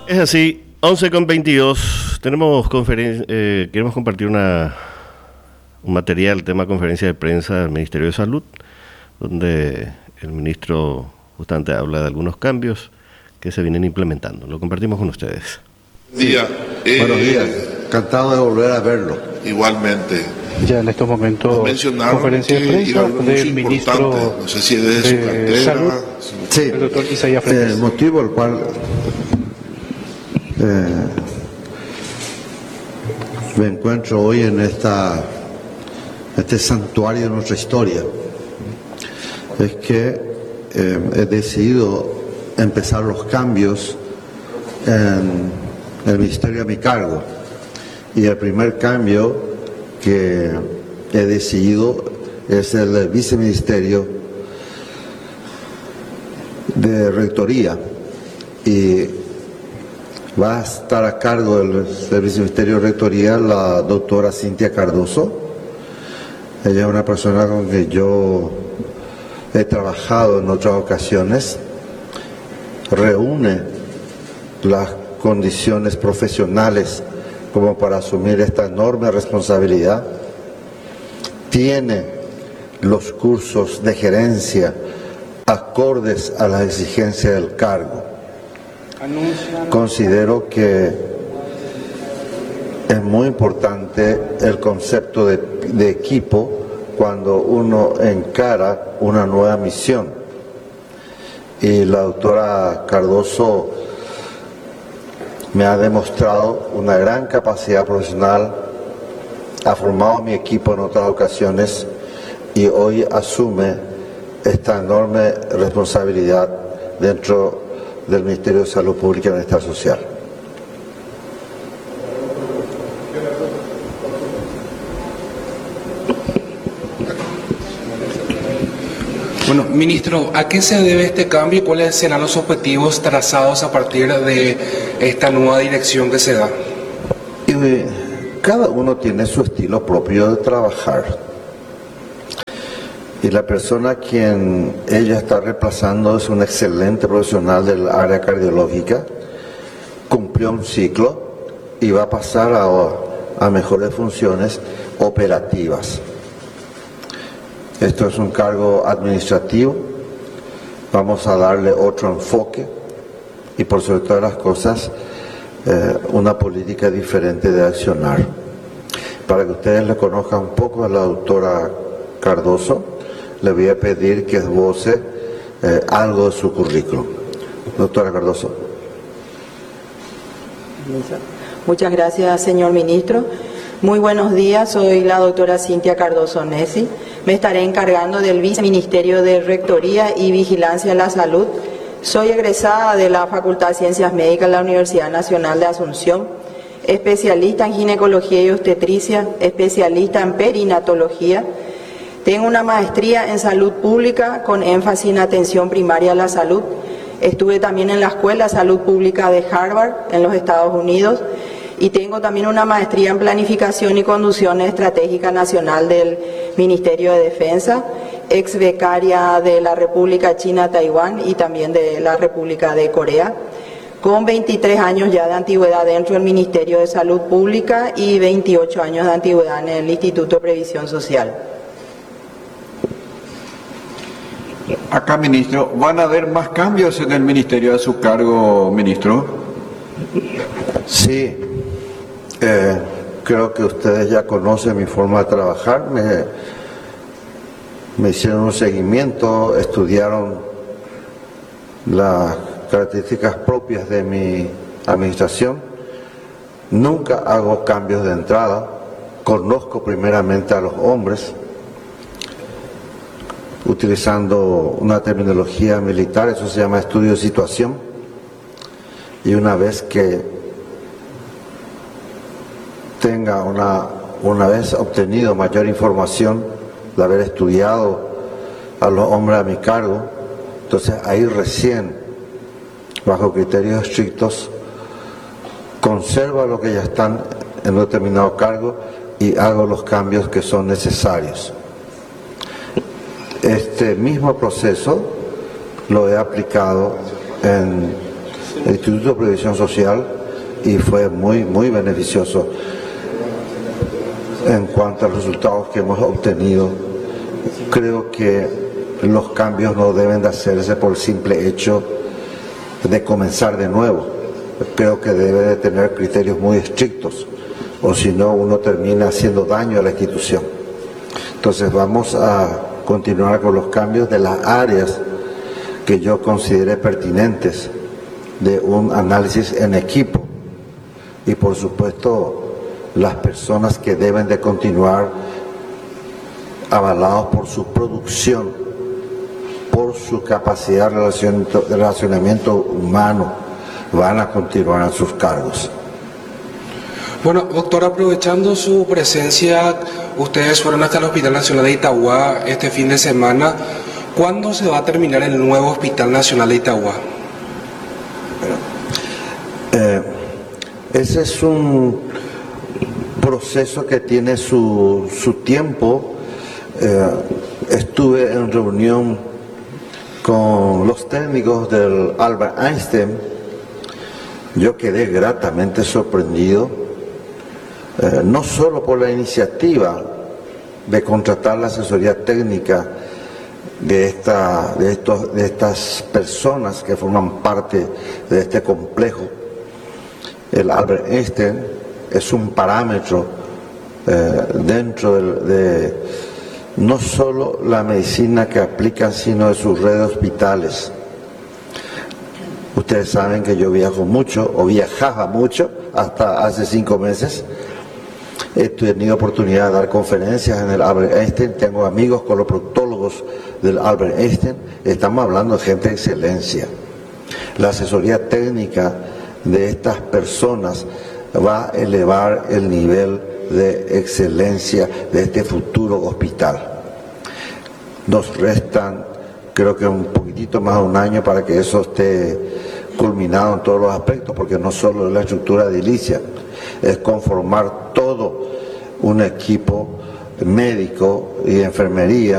Es así, 11:22. Queremos compartir un material, tema conferencia de prensa del Ministerio de Salud, donde el ministro justamente habla de algunos cambios que se vienen implementando. Lo compartimos con ustedes. Buenos días, encantado de volver a verlo. Igualmente. Ya en estos momentos, conferencia de prensa del ministro no sé si desde su cartera, Salud, Sí, el doctor Isaías Freites. el motivo al cual me encuentro hoy en este santuario de nuestra historia es que he decidido empezar los cambios en el ministerio a mi cargo, y el primer cambio que he decidido es el del viceministerio de rectoría, y va a estar a cargo del viceministerio de rectoría la doctora Cintia Cardoso. Ella es una persona con que yo he trabajado en otras ocasiones, reúne las condiciones profesionales como para asumir esta enorme responsabilidad, tiene los cursos de gerencia acordes a las exigencias del cargo. Considero que es muy importante el concepto de equipo cuando uno encara una nueva misión, y la doctora Cardoso me ha demostrado una gran capacidad profesional, ha formado mi equipo en otras ocasiones y hoy asume esta enorme responsabilidad dentro del Ministerio de Salud Pública y Bienestar Social. Bueno, ministro, ¿a qué se debe este cambio y cuáles serán los objetivos trazados a partir de esta nueva dirección que se da? Cada uno tiene su estilo propio de trabajar, y la persona a quien ella está reemplazando es un excelente profesional del área cardiológica, cumplió un ciclo y va a pasar a mejores funciones operativas. Esto es un cargo administrativo, vamos a darle otro enfoque y, por sobre todas las cosas, una política diferente de accionar. Para que ustedes le conozcan un poco a la doctora Cardoso, le voy a pedir que esboce algo de su currículum. Doctora Cardoso. Muchas gracias, señor ministro. Muy buenos días, soy la doctora Cintia Cardoso Nesi. Me estaré encargando del Viceministerio de Rectoría y Vigilancia en la Salud. Soy egresada de la Facultad de Ciencias Médicas de la Universidad Nacional de Asunción, especialista en ginecología y obstetricia, especialista en perinatología. Tengo una maestría en salud pública con énfasis en atención primaria a la salud. Estuve también en la Escuela de Salud Pública de Harvard, en los Estados Unidos, y tengo también una maestría en Planificación y Conducción Estratégica Nacional del Ministerio de Defensa, ex becaria de la República China Taiwán y también de la República de Corea, con 23 años ya de antigüedad dentro del Ministerio de Salud Pública y 28 años de antigüedad en el Instituto de Previsión Social. Acá, ministro, ¿van a haber más cambios en el ministerio a su cargo, ministro? Sí, creo que ustedes ya conocen mi forma de trabajar. Me hicieron un seguimiento, estudiaron las características propias de mi administración. Nunca hago cambios de entrada, conozco primeramente a los hombres, utilizando una terminología militar, eso se llama estudio de situación, y una vez que tenga una vez obtenido mayor información de haber estudiado a los hombres a mi cargo, entonces ahí recién, bajo criterios estrictos, conservo a los que ya están en un determinado cargo y hago los cambios que son necesarios. Este mismo proceso lo he aplicado en el Instituto de Previsión Social y fue muy beneficioso en cuanto a los resultados que hemos obtenido. Creo que los cambios no deben de hacerse por el simple hecho de comenzar de nuevo. Creo que debe de tener criterios muy estrictos, o si no uno termina haciendo daño a la institución. Entonces vamos a continuar con los cambios de las áreas que yo considere pertinentes de un análisis en equipo y por supuesto las personas que deben de continuar avalados por su producción, por su capacidad de relacionamiento humano, van a continuar en sus cargos. Bueno, doctor, aprovechando su presencia, ustedes fueron hasta el Hospital Nacional de Itagua este fin de semana. ¿Cuándo se va a terminar el nuevo Hospital Nacional de Itagua? Ese es un proceso que tiene su tiempo. Estuve en reunión con los técnicos del Albert Einstein. Yo quedé gratamente sorprendido, no solo por la iniciativa de contratar la asesoría técnica de estas personas que forman parte de este complejo. El Albert Einstein es un parámetro dentro de no solo la medicina que aplican, sino de sus redes hospitales. Ustedes saben que yo viajo mucho, o viajaba mucho, hasta hace 5 meses. He tenido oportunidad de dar conferencias en el Albert Einstein, tengo amigos coloproctólogos del Albert Einstein, estamos hablando de gente de excelencia. La asesoría técnica de estas personas va a elevar el nivel de excelencia de este futuro hospital. Nos restan, creo que un poquitito más de un año para que eso esté culminado en todos los aspectos, porque no solo es la estructura edilicia, es conformar todo un equipo médico y de enfermería